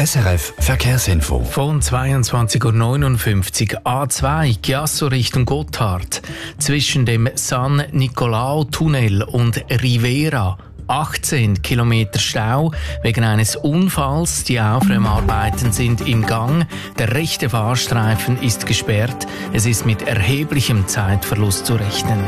SRF Verkehrsinfo. Von 22.59 Uhr A2 Chiasso Richtung Gotthard. Zwischen dem San Nicolao-Tunnel und Rivera 18 Kilometer Stau wegen eines Unfalls. Die Aufräumarbeiten sind im Gang. Der rechte Fahrstreifen ist gesperrt. Es ist mit erheblichem Zeitverlust zu rechnen.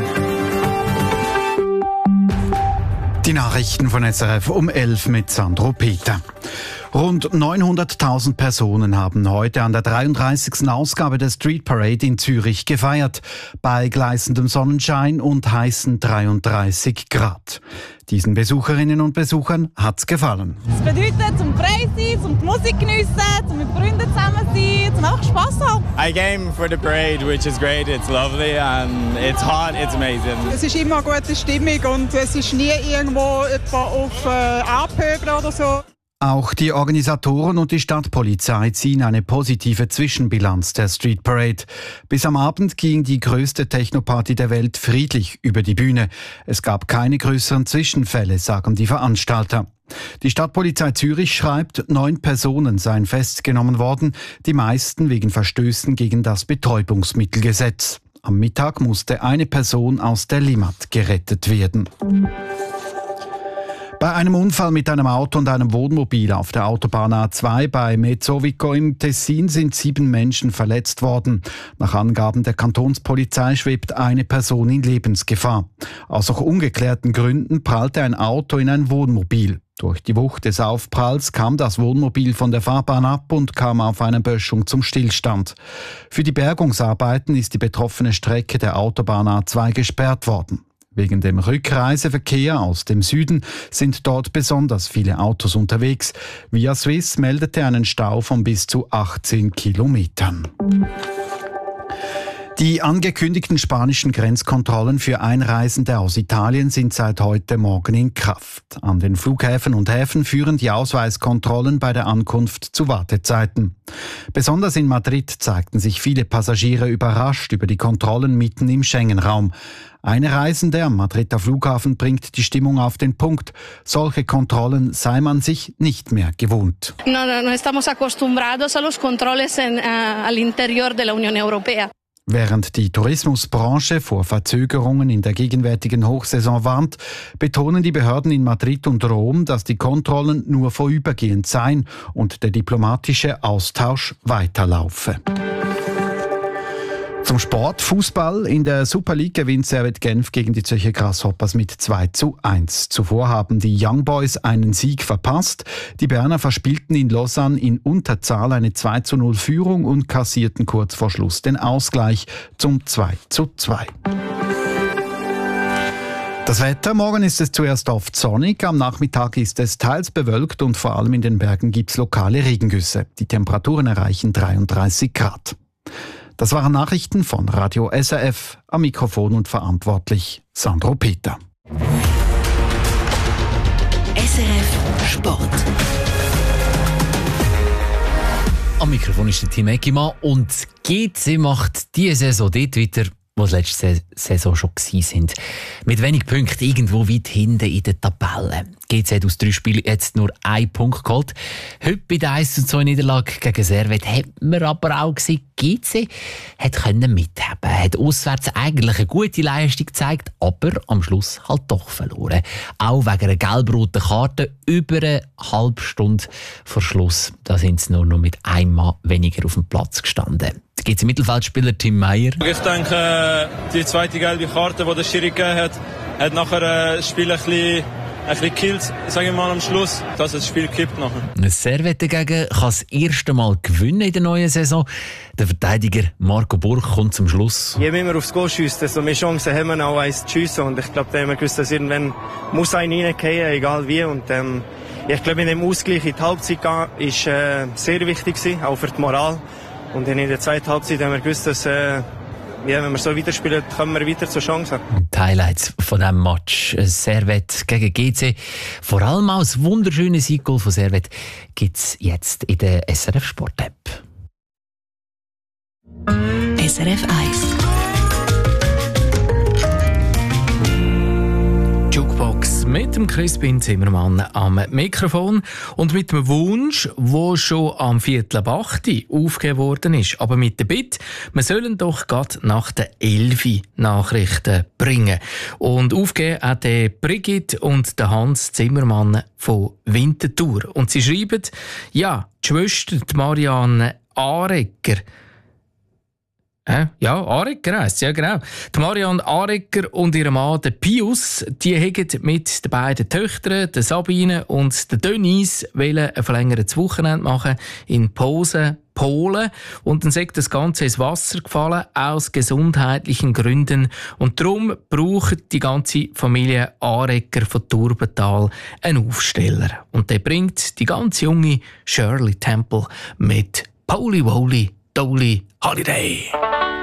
Die Nachrichten von SRF um 11 mit Sandro Peter. Rund 900.000 Personen haben heute an der 33. Ausgabe der Street Parade in Zürich gefeiert, bei gleißendem Sonnenschein und heißen 33 Grad. Diesen Besucherinnen und Besuchern hat's gefallen. Es bedeutet zum frei sein, zum die Musik geniessen, zum mit Freunden zusammen sein, zum einfach Spass haben. I came for the parade, which is great. It's lovely and it's hot. It's amazing. Es ist immer eine gute Stimmung und es ist nie irgendwo auf Abhöben oder so. Auch die Organisatoren und die Stadtpolizei ziehen eine positive Zwischenbilanz der Street Parade. Bis am Abend ging die größte Technoparty der Welt friedlich über die Bühne. Es gab keine größeren Zwischenfälle, sagen die Veranstalter. Die Stadtpolizei Zürich schreibt, 9 Personen seien festgenommen worden, die meisten wegen Verstößen gegen das Betäubungsmittelgesetz. Am Mittag musste eine Person aus der Limmat gerettet werden. Bei einem Unfall mit einem Auto und einem Wohnmobil auf der Autobahn A2 bei Mezzovico im Tessin sind 7 Menschen verletzt worden. Nach Angaben der Kantonspolizei schwebt eine Person in Lebensgefahr. Aus noch ungeklärten Gründen prallte ein Auto in ein Wohnmobil. Durch die Wucht des Aufpralls kam das Wohnmobil von der Fahrbahn ab und kam auf einer Böschung zum Stillstand. Für die Bergungsarbeiten ist die betroffene Strecke der Autobahn A2 gesperrt worden. Wegen dem Rückreiseverkehr aus dem Süden sind dort besonders viele Autos unterwegs. Via Swiss meldete einen Stau von bis zu 18 Kilometern. Die angekündigten spanischen Grenzkontrollen für Einreisende aus Italien sind seit heute Morgen in Kraft. An den Flughäfen und Häfen führen die Ausweiskontrollen bei der Ankunft zu Wartezeiten. Besonders in Madrid zeigten sich viele Passagiere überrascht über die Kontrollen mitten im Schengen-Raum. Eine Reisende am Madrider Flughafen bringt die Stimmung auf den Punkt. Solche Kontrollen sei man sich nicht mehr gewohnt. No estamos acostumbrados a los controles al interior de la Unión Europea. Während die Tourismusbranche vor Verzögerungen in der gegenwärtigen Hochsaison warnt, betonen die Behörden in Madrid und Rom, dass die Kontrollen nur vorübergehend seien und der diplomatische Austausch weiterlaufe. Zum Sport, Fußball. In der Super League gewinnt Servette Genf gegen die Zürcher Grasshoppers mit 2:1. Zuvor haben die Young Boys einen Sieg verpasst. Die Berner verspielten in Lausanne in Unterzahl eine 2:0 Führung und kassierten kurz vor Schluss den Ausgleich zum 2:2. Das Wetter, morgen ist es zuerst oft sonnig, am Nachmittag ist es teils bewölkt und vor allem in den Bergen gibt es lokale Regengüsse. Die Temperaturen erreichen 33 Grad. Das waren Nachrichten von Radio SRF, am Mikrofon und verantwortlich Sandro Peter. SRF Sport. Am Mikrofon ist der Tim Eckimann und GC macht diese Saison dort weiter, wo sie letzte Saison schon waren. Mit wenig Punkten irgendwo weit hinten in der Tabelle. GC hat aus 3 Spielen jetzt nur 1 Punkt geholt. Heute bei der 1:2 Niederlage gegen Servette hat man aber auch gesehen, GC konnte mithaben. Hat auswärts eigentlich eine gute Leistung gezeigt, aber am Schluss halt doch verloren. Auch wegen einer gelb-roten Karte über eine halbe Stunde vor Schluss. Da sind sie nur noch mit einem Mann weniger auf dem Platz gestanden. Jetzt gibt es Mittelfeldspieler Tim Meyer. Ich denke, die zweite gelbe Karte, die der Schiri gegeben hat nachher das Spiel ein bisschen gekillt, sage ich mal, am Schluss, dass das Spiel kippt nachher. Servette dagegen kann das erste Mal gewinnen in der neuen Saison. Der Verteidiger Marco Burg kommt zum Schluss. Je mehr wir aufs Goal schiessen, desto mehr Chancen haben wir auch eins zu schiessen. Und ich glaube, da haben wir gewusst, dass irgendwann muss einer reingehen, egal wie. Und ich glaube, in dem Ausgleich in die Halbzeit gehen, ist sehr wichtig gewesen, auch für die Moral. Und in der zweiten Halbzeit haben wir gewusst, dass wenn wir so weiterspielen, kommen wir weiter zur Chance. Die Highlights von diesem Match Servette gegen GC, vor allem auch das wunderschöne Sieggoal von Servette, gibt es jetzt in der SRF Sport App. SRF 1. Jukebox mit dem Crispin Zimmermann am Mikrofon und mit dem Wunsch, der schon am 7:45 aufgegeben worden ist. Aber mit der Bitte, wir sollen doch gerade nach den 11 Nachrichten bringen. Und aufgegeben hat Brigitte und der Hans Zimmermann von Winterthur. Und sie schreiben, ja, die Schwester die Marianne Arecker. Ja, Arecker heisst es, ja genau. Die Marianne Arecker und ihr Mann, der Pius, die haben mit den beiden Töchtern, der Sabine und der Denise, ein verlängertes Wochenende machen in Posen, Polen. Und dann ist das Ganze ins Wasser gefallen, aus gesundheitlichen Gründen. Und darum braucht die ganze Familie Arecker von Turbental einen Aufsteller. Und der bringt die ganz junge Shirley Temple mit Poly Woly Dolly Holiday.